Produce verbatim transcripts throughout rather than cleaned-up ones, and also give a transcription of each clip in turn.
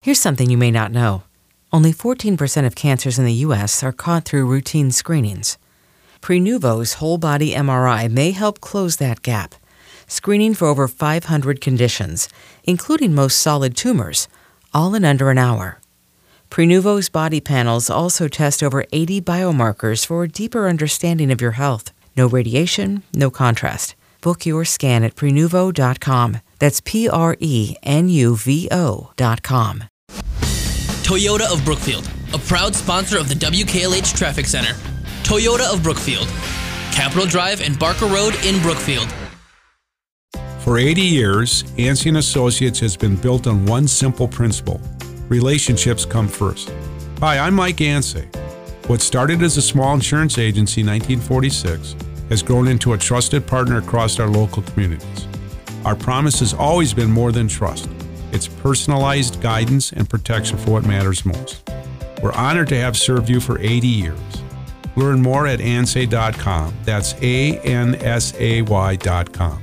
Here's something you may not know. Only fourteen percent of cancers in the U S are caught through routine screenings. Prenuvo's whole-body M R I may help close that gap, screening for over five hundred conditions, including most solid tumors, all in under an hour. Prenuvo's body panels also test over eighty biomarkers for a deeper understanding of your health. No radiation, no contrast. Book your scan at Prenuvo dot com. That's P R E N U V O dot com. Toyota of Brookfield, a proud sponsor of the W K L H Traffic Center. Toyota of Brookfield, Capitol Drive and Barker Road in Brookfield. For eighty years, Ansey and Associates has been built on one simple principle: relationships come first. Hi, I'm Mike Ansey. What started as a small insurance agency in nineteen forty-six has grown into a trusted partner across our local communities. Our promise has always been more than trust. It's personalized guidance and protection for what matters most. We're honored to have served you for eighty years. Learn more at ansay dot com. That's A N S A Y dot com.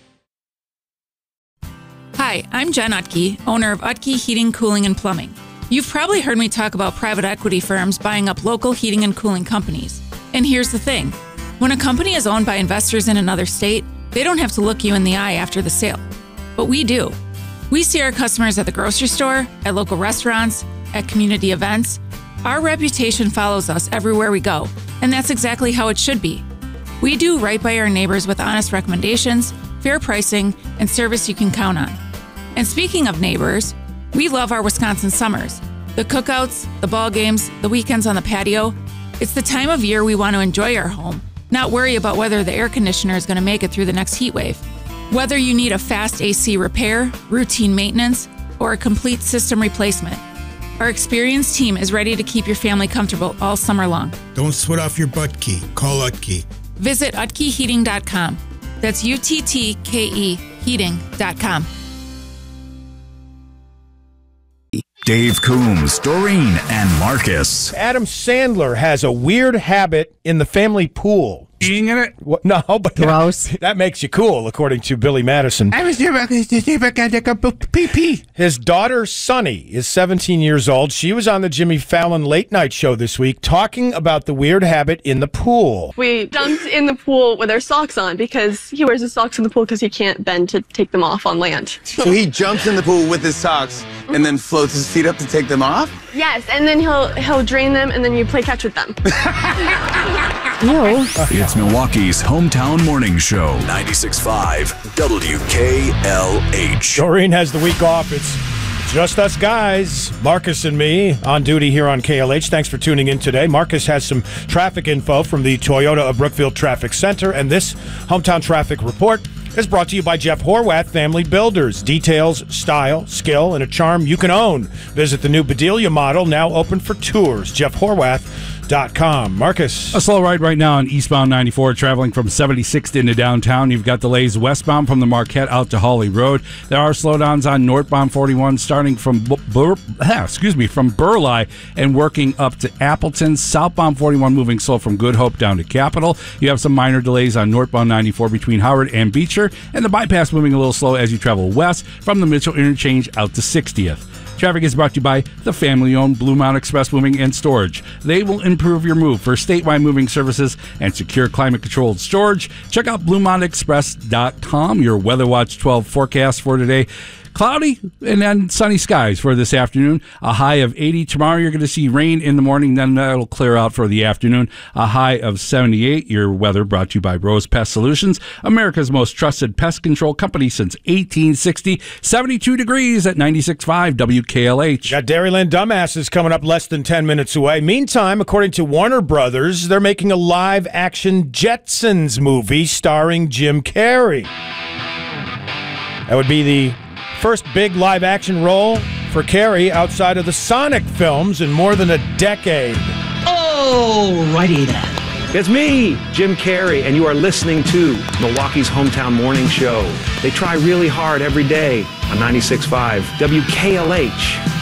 Hi, I'm Jen Utke, owner of Utke Heating, Cooling, and Plumbing. You've probably heard me talk about private equity firms buying up local heating and cooling companies. And here's the thing. When a company is owned by investors in another state, they don't have to look you in the eye after the sale. But we do. We see our customers at the grocery store, at local restaurants, at community events. Our reputation follows us everywhere we go, and that's exactly how it should be. We do right by our neighbors with honest recommendations, fair pricing, and service you can count on. And speaking of neighbors, we love our Wisconsin summers. The cookouts, the ball games, the weekends on the patio. It's the time of year we want to enjoy our home, not worry about whether the air conditioner is going to make it through the next heat wave. Whether you need a fast A C repair, routine maintenance, or a complete system replacement, our experienced team is ready to keep your family comfortable all summer long. Don't sweat off your butt key. Call Utke. Visit utke heating dot com. That's U T T K E heating dot com. Dave Coombs, Doreen, and Marcus. Adam Sandler has a weird habit in the family pool. Peeing in it? What? No, but gross. That, that makes you cool, according to Billy Madison. I was there pee pee. His daughter, Sunny, is seventeen years old. She was on the Jimmy Fallon Late Night Show this week talking about the weird habit in the pool. We jumped in the pool with our socks on because he wears his socks in the pool because he can't bend to take them off on land. So he jumps in the pool with his socks and then floats his feet up to take them off? Yes, and then he'll he'll drain them and then you play catch with them. No. It's Milwaukee's hometown morning show, ninety-six point five W K L H. Doreen has the week off. It's just us guys, Marcus and me, on duty here on K L H. Thanks for tuning in today. Marcus has some traffic info from the Toyota of Brookfield Traffic Center, and this hometown traffic report is brought to you by Jeff Horwath Family Builders. Details, style, skill, and a charm you can own. Visit the new Bedelia model, now open for tours. Jeff Horwath dot com. Marcus. A slow ride right now on eastbound ninety-four, traveling from seventy-sixth into downtown. You've got delays westbound from the Marquette out to Hawley Road. There are slowdowns on northbound forty-one, starting from Bur- excuse me from Burleigh and working up to Appleton. Southbound forty-one moving slow from Good Hope down to Capitol. You have some minor delays on northbound ninety-four between Howard and Beecher, and the bypass moving a little slow as you travel west from the Mitchell Interchange out to sixtieth. Traffic is brought to you by the family-owned Blue Mountain Express Moving and Storage. They will improve your move. For statewide moving services and secure climate-controlled storage, check out blue mountain express dot com. Your Weather Watch twelve forecast for today. Cloudy and then sunny skies for this afternoon. A high of eighty. Tomorrow you're going to see rain in the morning, then that'll clear out for the afternoon. A high of seventy-eight. Your weather brought to you by Rose Pest Solutions, America's most trusted pest control company since eighteen sixty. seventy-two degrees at ninety-six point five W K L H. Got Dairyland Dumbasses coming up less than ten minutes away. Meantime, according to Warner Brothers, they're making a live-action Jetsons movie starring Jim Carrey. That would be the first big live-action role for Carrey outside of the Sonic films in more than a decade. Oh, righty then. It's me, Jim Carrey, and you are listening to Milwaukee's Hometown Morning Show. They try really hard every day on ninety-six point five W K L H.